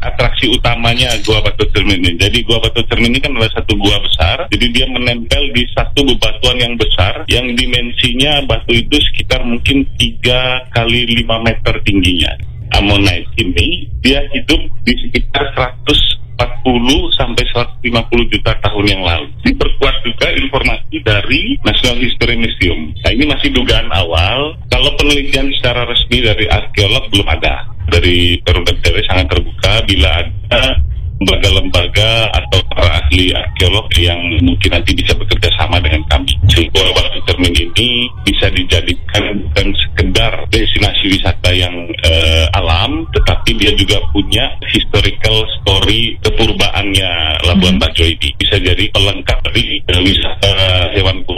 atraksi utamanya Gua Batu Cermin ini. Jadi Gua Batu Cermin ini kan adalah satu gua besar, jadi dia menempel di satu bebatuan yang besar, yang dimensinya batu itu sekitar mungkin 3 kali 5 meter tingginya. Ammonite ini dia hidup di sekitar 140 sampai 150 juta tahun yang lalu. Diperkuat juga informasi dari National History Museum. Nah, ini masih dugaan awal. Kalau penelitian secara resmi dari arkeolog belum ada. Dari Perum BNPB sangat terbuka bila ada lembaga-lembaga atau para ahli arkeolog yang mungkin nanti bisa bekerja sama dengan kami. Sehingga Batu Cermin ini bisa dijadikan bukan sekedar destinasi wisata yang alam, tetapi dia juga punya historical story kepurbaannya Labuan Bajo ini. Bisa jadi pelengkap dari wisata hewan